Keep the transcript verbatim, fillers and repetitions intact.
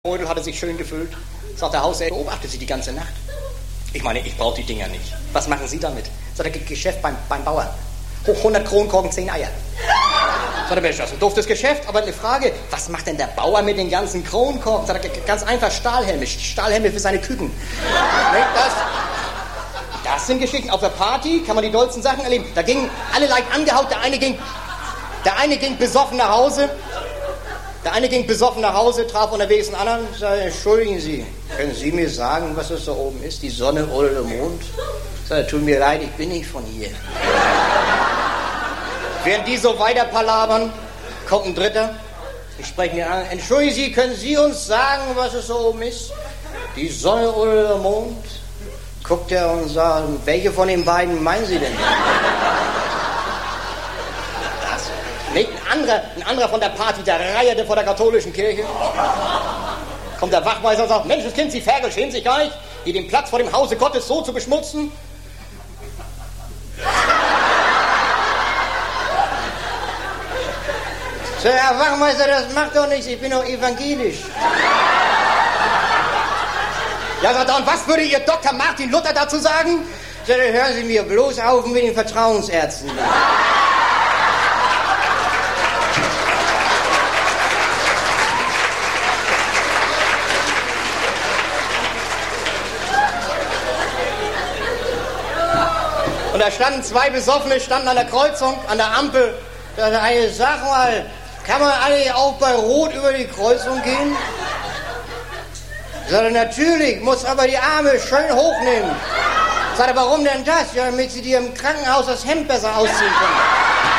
Beutel hatte sich schön gefüllt. Sagt der Hausherr, beobachte Sie die ganze Nacht. Ich meine, ich brauche die Dinger nicht. Was machen Sie damit? Sagt er, Geschäft beim, beim Bauern. Hoch hundert Kronkorken, zehn Eier. Sagt er, Mensch, das ist ein doofes Geschäft, aber eine Frage, was macht denn der Bauer mit den ganzen Kronkorken? Sagt er, ganz einfach, Stahlhelme, Stahlhelme für seine Küken. Das, das sind Geschichten. Auf der Party kann man die dollsten Sachen erleben. Da gingen alle leicht angehaut, der eine ging, der eine ging besoffen nach Hause. Der eine ging besoffen nach Hause, traf unterwegs einen anderen und sagte, entschuldigen Sie, können Sie mir sagen, was das da oben ist? Die Sonne oder der Mond? Sagte, tut mir leid, ich bin nicht von hier. Während die so weiter palabern, kommt ein Dritter. Ich spreche ihn an. Entschuldigen Sie, können Sie uns sagen, was es da oben ist? Die Sonne oder der Mond? Guckt er und sagt, welche von den beiden meinen Sie denn? Nicht ein anderer, ein anderer von der Party, der reierte vor der katholischen Kirche. Kommt der Wachmeister und sagt, Mensch, das Kind, Sie Ferkel, schämen sich gar nicht, hier den Platz vor dem Hause Gottes so zu beschmutzen. So, Herr Wachmeister, das macht doch nichts, ich bin doch evangelisch. Ja, sagt er, und was würde Ihr Doktor Martin Luther dazu sagen? So, dann hören Sie mir bloß auf mit den Vertrauensärzten. Und da standen zwei Besoffene, standen an der Kreuzung, an der Ampel. Da sagte eine, sag mal, kann man eigentlich auch bei Rot über die Kreuzung gehen? Sagte, natürlich, muss aber die Arme schön hochnehmen. Sagte, warum denn das? Ja, damit sie dir im Krankenhaus das Hemd besser ausziehen können.